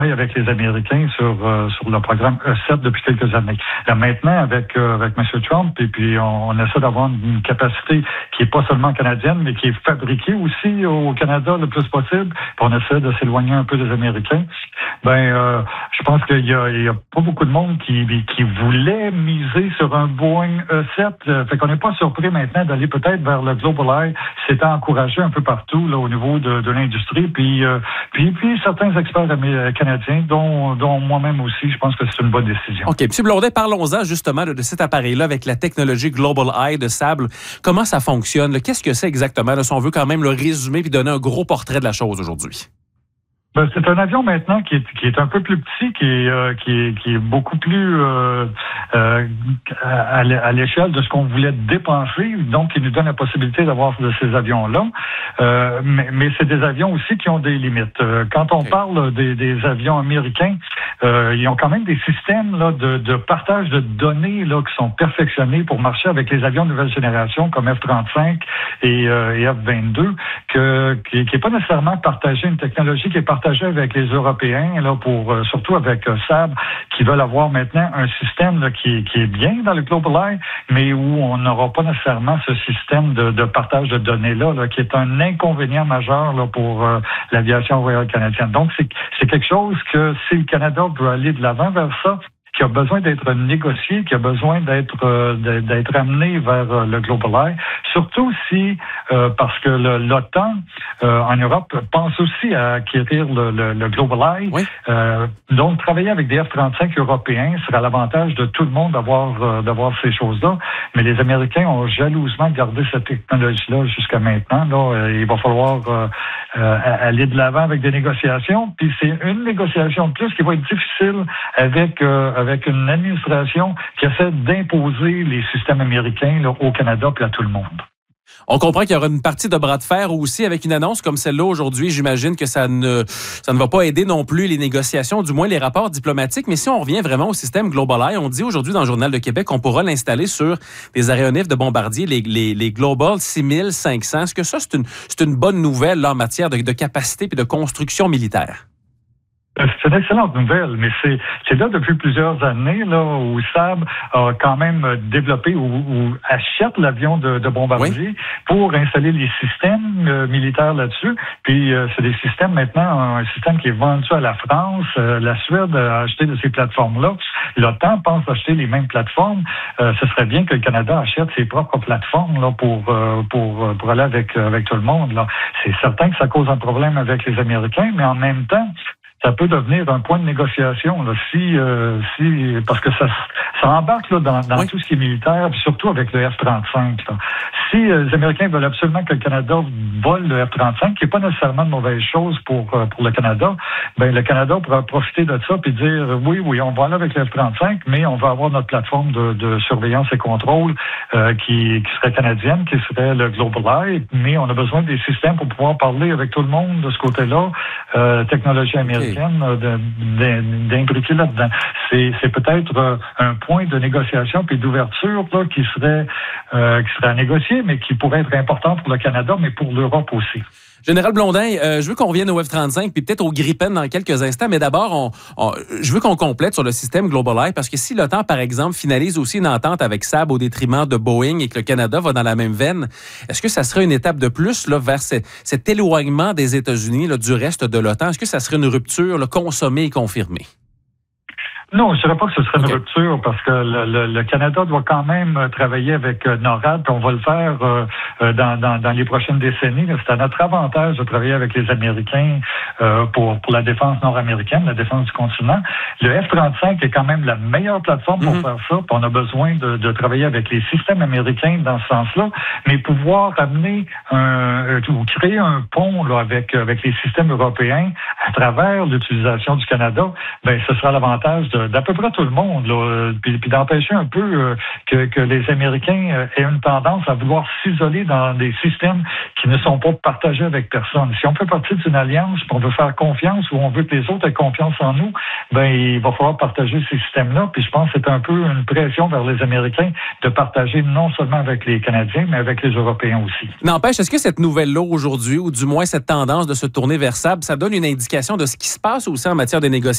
avec les Américains sur le programme E7 depuis quelques années. Là, maintenant, avec M. Trump, et puis on essaie d'avoir une capacité qui est pas seulement canadienne, mais qui est fabriquée aussi au Canada le plus possible. Puis on essaie de s'éloigner un peu des Américains. Je pense qu'il y a pas beaucoup de monde qui voulait miser sur un Boeing E7. Fait qu'on n'est pas surpris maintenant d'aller peut-être vers le GlobalEye. C'est encouragé un peu partout là au niveau de l'industrie. Puis certains experts canadiens, dont moi-même aussi, je pense que c'est une bonne décision. OK. M. Blondet, parlons-en justement de cet appareil-là avec la technologie GlobalEye de Sable. Comment ça fonctionne? Qu'est-ce que c'est exactement? Là, si on veut quand même le résumer puis donner un gros portrait de la chose aujourd'hui. C'est un avion maintenant qui est un peu plus petit, qui est beaucoup plus à l'échelle de ce qu'on voulait dépenser, donc qui nous donne la possibilité d'avoir de ces avions-là. Mais c'est des avions aussi qui ont des limites. Quand on parle des avions américains, ils ont quand même des systèmes là de partage de données là qui sont perfectionnés pour marcher avec les avions de nouvelle génération comme F-35 et F-22, qui est pas nécessairement partagé, une technologie qui est partagée avec les Européens, là, surtout avec Sabre, qui veulent avoir maintenant un système là, qui est bien dans le GlobalEye, mais où on n'aura pas nécessairement ce système de partage de données-là, là, qui est un inconvénient majeur là, pour l'aviation royale canadienne. Donc, c'est quelque chose que si le Canada veut aller de l'avant vers ça, qui a besoin d'être négocié, qui a besoin d'être amené vers le GlobalEye, surtout si, parce que l'OTAN en Europe pense aussi à acquérir le GlobalEye. Oui. Donc, travailler avec des F-35 européens sera à l'avantage de tout le monde d'avoir ces choses-là. Mais les Américains ont jalousement gardé cette technologie-là jusqu'à maintenant. Là, il va falloir aller de l'avant avec des négociations. Puis c'est une négociation de plus qui va être difficile avec une administration qui essaie d'imposer les systèmes américains là, au Canada puis à tout le monde. On comprend qu'il y aura une partie de bras de fer aussi avec une annonce comme celle-là aujourd'hui. J'imagine que ça ne va pas aider non plus les négociations, du moins les rapports diplomatiques. Mais si on revient vraiment au système GlobalEye, on dit aujourd'hui dans le Journal de Québec qu'on pourra l'installer sur des aéronefs de bombardier, les Global 6500. Est-ce que ça, c'est une bonne nouvelle là, en matière de capacité et de construction militaire? C'est une excellente nouvelle, mais c'est là depuis plusieurs années là où Sabre a quand même développé ou achète l'avion de bombardier pour installer les systèmes militaires là-dessus. Puis c'est des systèmes maintenant, un système qui est vendu à la France. La Suède a acheté de ces plateformes-là. L'OTAN pense acheter les mêmes plateformes. Ce serait bien que le Canada achète ses propres plateformes là pour aller avec tout le monde. Là, c'est certain que ça cause un problème avec les Américains, mais en même temps, ça peut devenir un point de négociation là, si parce que ça embarque là, dans tout ce qui est militaire, puis surtout avec le F-35. Là. Si les Américains veulent absolument que le Canada vole le F-35, qui n'est pas nécessairement de mauvaise chose pour le Canada, ben le Canada pourra profiter de ça puis dire oui, on va aller avec le F-35, mais on va avoir notre plateforme de surveillance et contrôle qui serait canadienne, qui serait le GlobalEye, mais on a besoin des systèmes pour pouvoir parler avec tout le monde de ce côté-là, technologie américaine. D'imbriquer là-dedans. C'est peut-être un point de négociation puis d'ouverture là, qui serait à négocier, mais qui pourrait être important pour le Canada, mais pour l'Europe aussi. Général Blondin, je veux qu'on revienne au F-35 puis peut-être au Gripen dans quelques instants, mais d'abord, je veux qu'on complète sur le système GlobalEye parce que si l'OTAN, par exemple, finalise aussi une entente avec Sabre au détriment de Boeing et que le Canada va dans la même veine, est-ce que ça serait une étape de plus là, vers cet éloignement des États-Unis là, du reste de l'OTAN? Est-ce que ça serait une rupture là, consommée et confirmée? Non, je ne dirais pas que ce serait une rupture parce que le Canada doit quand même travailler avec NORAD. On va le faire dans les prochaines décennies. C'est à notre avantage de travailler avec les Américains pour la défense nord-américaine, la défense du continent. Le F-35 est quand même la meilleure plateforme pour faire ça. Puis on a besoin de travailler avec les systèmes américains dans ce sens-là, mais pouvoir amener ou créer un pont là, avec les systèmes européens à travers l'utilisation du Canada, ben ce sera l'avantage d'à peu près tout le monde, là, puis d'empêcher un peu que les Américains aient une tendance à vouloir s'isoler dans des systèmes qui ne sont pas partagés avec personne. Si on fait partie d'une alliance, puis on veut faire confiance ou on veut que les autres aient confiance en nous, ben il va falloir partager ces systèmes-là. Puis je pense que c'est un peu une pression vers les Américains de partager non seulement avec les Canadiens, mais avec les Européens aussi. N'empêche, est-ce que cette nouvelle-là aujourd'hui, ou du moins cette tendance de se tourner vers Sabre, ça donne une indication de ce qui se passe aussi en matière de négociation?